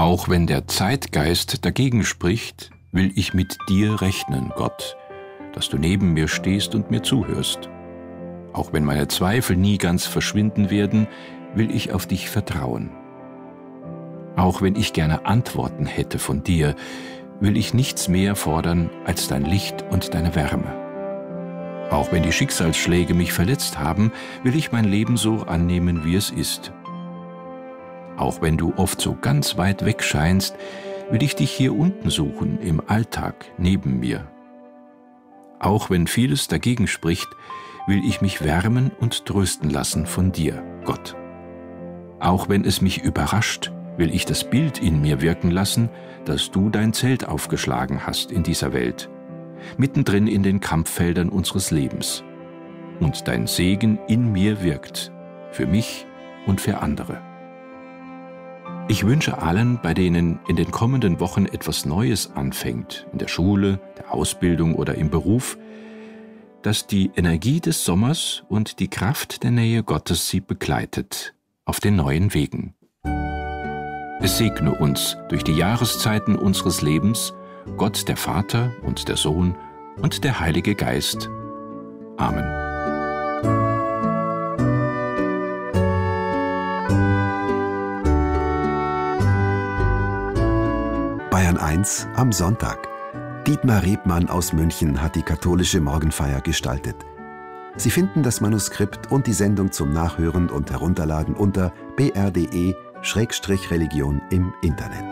Auch wenn der Zeitgeist dagegen spricht, will ich mit dir rechnen, Gott, dass du neben mir stehst und mir zuhörst. Auch wenn meine Zweifel nie ganz verschwinden werden, will ich auf dich vertrauen. Auch wenn ich gerne Antworten hätte von dir, will ich nichts mehr fordern als dein Licht und deine Wärme. Auch wenn die Schicksalsschläge mich verletzt haben, will ich mein Leben so annehmen, wie es ist. Auch wenn du oft so ganz weit weg scheinst, will ich dich hier unten suchen, im Alltag, neben mir. Auch wenn vieles dagegen spricht, will ich mich wärmen und trösten lassen von dir, Gott. Auch wenn es mich überrascht, will ich das Bild in mir wirken lassen, dass du dein Zelt aufgeschlagen hast in dieser Welt, mittendrin in den Kampffeldern unseres Lebens, und dein Segen in mir wirkt, für mich und für andere. Ich wünsche allen, bei denen in den kommenden Wochen etwas Neues anfängt, in der Schule, der Ausbildung oder im Beruf, dass die Energie des Sommers und die Kraft der Nähe Gottes sie begleitet auf den neuen Wegen. Es segne uns durch die Jahreszeiten unseres Lebens, Gott der Vater und der Sohn und der Heilige Geist. Amen. Bayern 1 am Sonntag. Dietmar Rebmann aus München hat die katholische Morgenfeier gestaltet. Sie finden das Manuskript und die Sendung zum Nachhören und Herunterladen unter br.de/religion im Internet.